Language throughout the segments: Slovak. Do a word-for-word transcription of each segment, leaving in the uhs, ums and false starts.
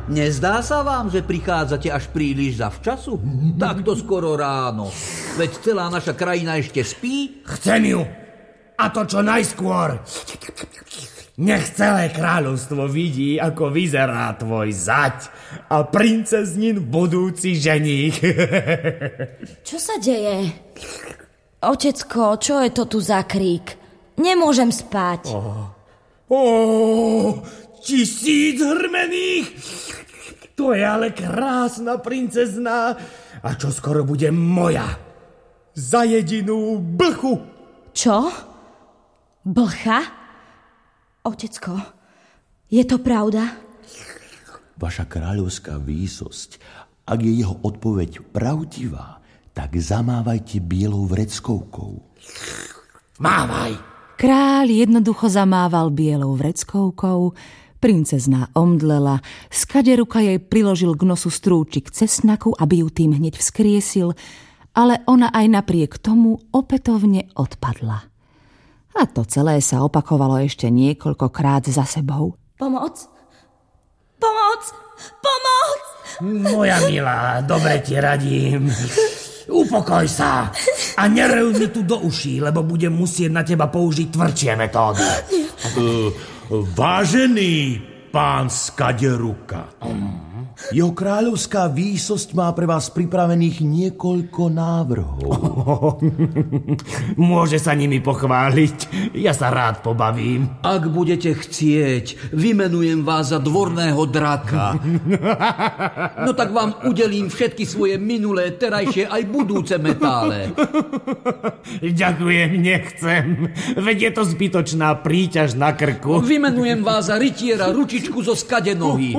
Nezdá sa vám, že prichádzate až príliš zavčasu? Takto skoro ráno. Veď celá naša krajina ešte spí? Chcem ju. A to čo najskôr. Nech celé kráľovstvo vidí, ako vyzerá tvoj zať a princeznin budúci ženích. Čo sa deje? Otecko, čo je to tu za krík? Nemôžem spať. Oh. Oh, tisíc hrmených. To je ale krásna princezná. A čo skoro bude moja. Za jedinú blchu. Čo? Blcha? Otecko, je to pravda? Vaša kráľovská výsosť, ak je jeho odpoveď pravdivá, tak zamávajte bielou vreckovkou. Mávaj. Kráľ jednoducho zamával bielou vreckovkou, princezná omdlela, skaderuka jej priložil k nosu strúčik cesnaku, aby ju tým hneď vzkriesil, ale ona aj napriek tomu opätovne odpadla. A to celé sa opakovalo ešte niekoľkokrát za sebou. Pomoc! Pomoc! Pomoc! Moja milá, dobre ti radím. Upokoj sa a nerev mi tu do uší, lebo budem musieť na teba použiť tvrdšie metódy. Uh, vážený pán Skaderuka, jeho kráľovská výsosť má pre vás pripravených niekoľko návrhov. Môže sa nimi pochváliť. Ja sa rád pobavím. Ak budete chcieť, vymenujem vás za dvorného draka. No tak vám udelím všetky svoje minulé, terajšie aj budúce metále. Ďakujem, nechcem. Veď je to zbytočná príťaž na krku. Vymenujem vás za rytiera ručičku zo skadenohy.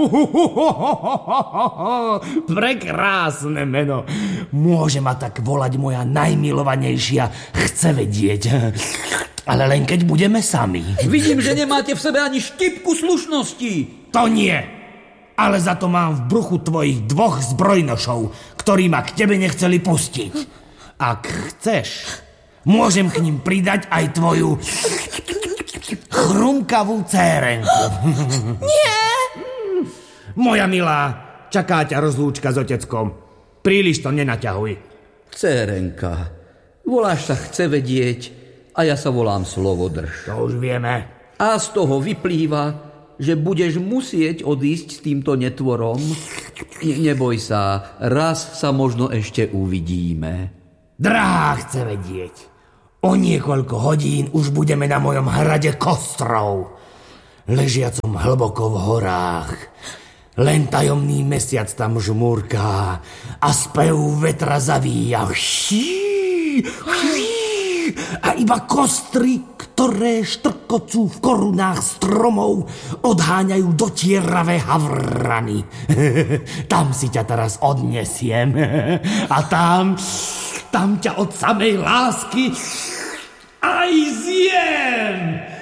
Prekrásne meno. Môže ma tak volať moja najmilovanejšia, chce vedieť. Ale len keď budeme sami. Vidím, že nemáte v sebe ani štipku slušnosti. To nie. Ale za to mám v bruchu tvojich dvoch zbrojnošov, ktorí ma k tebe nechceli pustiť. Ak chceš, môžem k ním pridať aj tvoju chrumkavú cérenku. Nie! Moja milá, čaká ťa rozlúčka s oteckom. Príliš to nenaťahuj. Cérenka, voláš sa chce vedieť a ja sa volám Slovodrž. To už vieme. A z toho vyplýva, že budeš musieť odísť s týmto netvorom. Ne- neboj sa, raz sa možno ešte uvidíme. Drahá chce vedieť. O niekoľko hodín už budeme na mojom hrade Kostrov, ležiacom hlboko v horách. Len tajomný mesiac tam žmúrká a spev vetra zavíja. A iba kostry, ktoré štrkocú v korunách stromov, odháňajú dotieravé havrany. Tam si ťa teraz odnesiem. A tam, tam ťa od samej lásky aj zjem.